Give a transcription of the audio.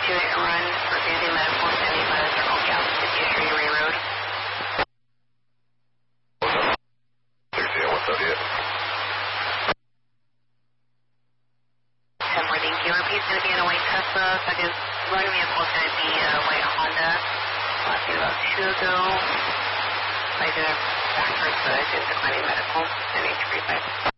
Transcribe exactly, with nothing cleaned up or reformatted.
two eight run, refusing medical, standing by the Circle Gap, fifty-three Ray Road. What's up, yeah? ten more, thank you. Repeat, it's going to be in a white Tesla. Second run vehicle is going to be a white Honda. Last year about two ago. I did a backwards, but I did declining medical, and H three five.